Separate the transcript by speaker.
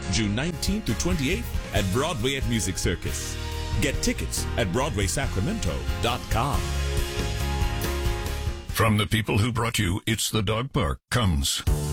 Speaker 1: June 19th to 28th at Broadway at Music Circus. Get tickets at BroadwaySacramento.com.
Speaker 2: From the people who brought you It's the Dog Park comes